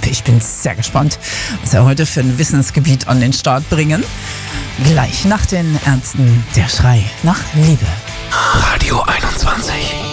ich bin sehr gespannt, was er heute für ein Wissensgebiet an den Start bringen. Gleich nach den Ärzten der Schrei nach Liebe. Radio 21.